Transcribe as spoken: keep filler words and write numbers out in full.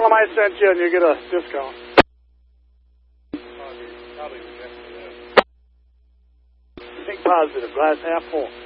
them I sent you and you get a discount. Probably, probably rejected that. Think positive, glass half full.